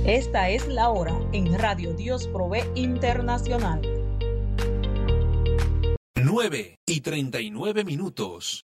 Esta es la hora en Radio Dios Provee Internacional. 9:39.